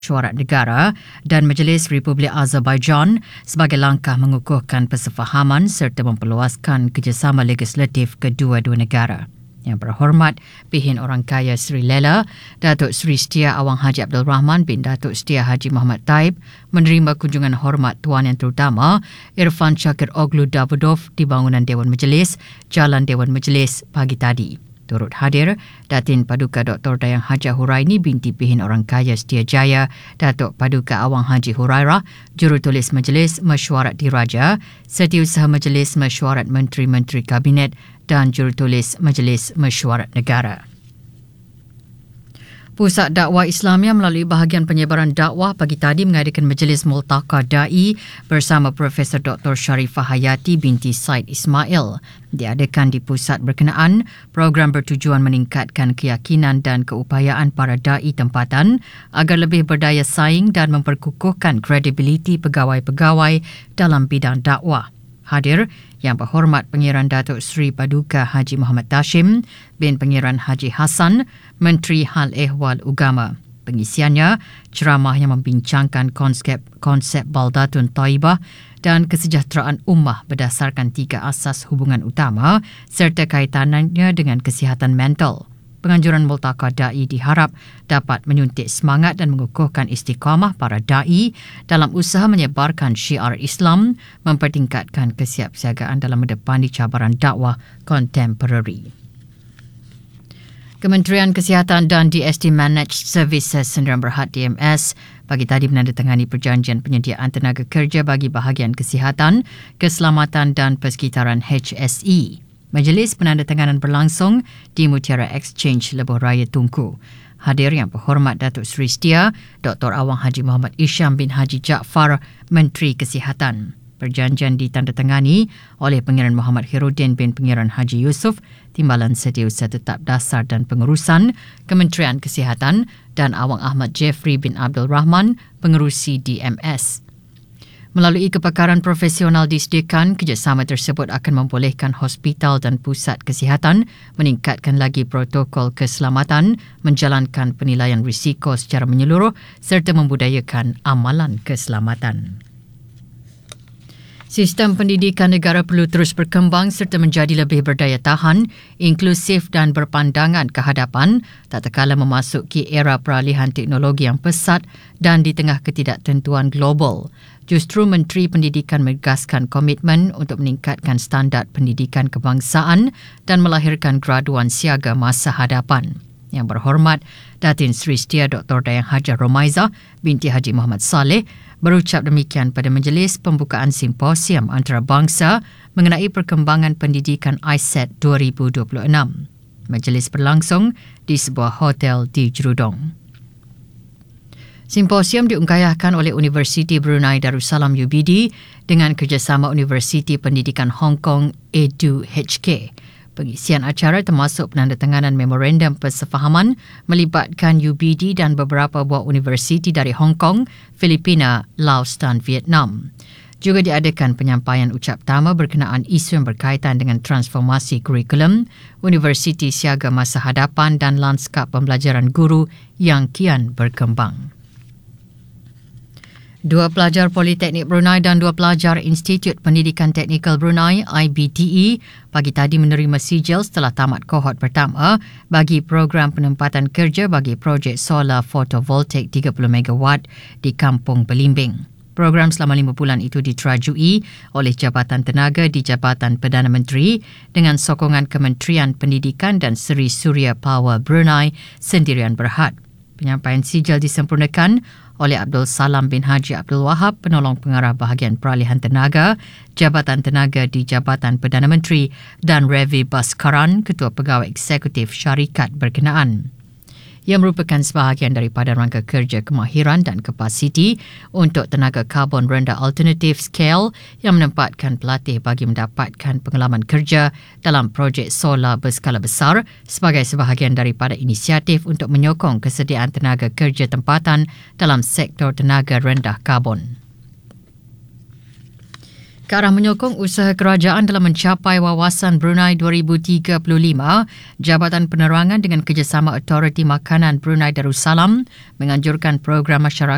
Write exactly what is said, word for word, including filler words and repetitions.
Mesyuarat Negara dan Majlis Republik Azerbaijan sebagai langkah mengukuhkan persefahaman serta memperluaskan kerjasama legislatif kedua-dua negara. Yang berhormat Pihin Orang Kaya Sri Lela, Datuk Sri Setia Awang Haji Abdul Rahman bin Datuk Setia Haji Muhammad Taib menerima kunjungan hormat Tuan Yang Terutama Irfan Shakir Oglu Davudov di bangunan Dewan Majlis, Jalan Dewan Majlis pagi tadi. Turut hadir Datin Paduka Doktor Dayang Hajah Huraini binti Pihin Orang Kaya Setia Jaya, Datuk Paduka Awang Haji Hurairah, Jurutulis Majlis Mesyuarat Diraja, Setiausaha Majlis Mesyuarat Menteri-Menteri Kabinet dan Jurutulis Majlis Mesyuarat Negara. Pusat Dakwah Islamiyah melalui bahagian penyebaran dakwah pagi tadi mengadakan Majlis Multaqa Da'i bersama Profesor Doktor Sharifah Hayati binti Said Ismail. Diadakan di pusat berkenaan, program bertujuan meningkatkan keyakinan dan keupayaan para da'i tempatan agar lebih berdaya saing dan memperkukuhkan kredibiliti pegawai-pegawai dalam bidang dakwah. Hadir Yang Berhormat Pengiran Datuk Seri Paduka Haji Muhammad Tashim bin Pengiran Haji Hassan, Menteri Hal Ehwal Ugama. Pengisiannya, ceramah yang membincangkan konsep konsep Baldatun Taibah dan kesejahteraan ummah berdasarkan tiga asas hubungan utama serta kaitanannya dengan kesihatan mental. Penganjuran Multaqa Da'i diharap dapat menyuntik semangat dan mengukuhkan istiqamah para da'i dalam usaha menyebarkan syiar Islam, mempertingkatkan kesiapsiagaan dalam mendepani cabaran dakwah kontemporari. Kementerian Kesihatan dan D S T Managed Services Sdn Bhd D M S pagi tadi menandatangani perjanjian penyediaan tenaga kerja bagi bahagian kesihatan, keselamatan dan persekitaran H S E. Majlis penandatanganan berlangsung di Mutiara Exchange Lebuh Raya Tunku. Hadir Yang Berhormat Datuk Seri Setia, Doktor Awang Haji Muhammad Isham bin Haji Jaafar, Menteri Kesihatan. Perjanjian ditandatangani oleh Pengiran Muhammad Hirudin bin Pengiran Haji Yusof, Timbalan Setiausaha Tetap Dasar dan Pengurusan, Kementerian Kesihatan dan Awang Ahmad Jeffrey bin Abdul Rahman, Pengerusi D M S. Melalui kepakaran profesional disediakan, kerjasama tersebut akan membolehkan hospital dan pusat kesihatan meningkatkan lagi protokol keselamatan, menjalankan penilaian risiko secara menyeluruh serta membudayakan amalan keselamatan. Sistem pendidikan negara perlu terus berkembang serta menjadi lebih berdaya tahan, inklusif dan berpandangan ke hadapan, tak terkala memasuki era peralihan teknologi yang pesat dan di tengah ketidaktentuan global. Justru Menteri Pendidikan menegaskan komitmen untuk meningkatkan standard pendidikan kebangsaan dan melahirkan graduan siaga masa hadapan. Yang Berhormat Datin Sri Setia Doktor Dayang Hajah Romaizah binti Haji Muhammad Saleh berucap demikian pada majlis pembukaan simposium antarabangsa mengenai perkembangan pendidikan I S E T dua ribu dua puluh enam. Majlis berlangsung di sebuah hotel di Jerudong. Simposium diungkayahkan oleh Universiti Brunei Darussalam U B D dengan kerjasama Universiti Pendidikan Hong Kong E D U H K. Pengisian acara termasuk penandatanganan memorandum persefahaman melibatkan U B D dan beberapa buah universiti dari Hong Kong, Filipina, Laos dan Vietnam. Juga diadakan penyampaian ucap tama berkenaan isu yang berkaitan dengan transformasi kurikulum, universiti siaga masa hadapan dan lanskap pembelajaran guru yang kian berkembang. Dua pelajar Politeknik Brunei dan dua pelajar Institut Pendidikan Teknikal Brunei I B T E pagi tadi menerima sijil setelah tamat kohort pertama bagi program penempatan kerja bagi projek solar fotovoltaik tiga puluh megawatt di Kampung Belimbing. Program selama lima bulan itu diterajui oleh Jabatan Tenaga di Jabatan Perdana Menteri dengan sokongan Kementerian Pendidikan dan Seri Suria Power Brunei Sdn Bhd. Penyampaian sijil disempurnakan oleh Abdul Salam bin Haji Abdul Wahab, Penolong Pengarah Bahagian Peralihan Tenaga, Jabatan Tenaga di Jabatan Perdana Menteri dan Revi Baskaran, Ketua Pegawai Eksekutif Syarikat berkenaan. Ia merupakan sebahagian daripada rangka kerja kemahiran dan kapasiti untuk tenaga karbon rendah alternatif scale yang menempatkan pelatih bagi mendapatkan pengalaman kerja dalam projek solar berskala besar sebagai sebahagian daripada inisiatif untuk menyokong kesediaan tenaga kerja tempatan dalam sektor tenaga rendah karbon. Ke arah menyokong usaha kerajaan dalam mencapai wawasan Brunei dua ribu tiga puluh lima, Jabatan Penerangan dengan kerjasama Autoriti Makanan Brunei Darussalam menganjurkan program masyarakat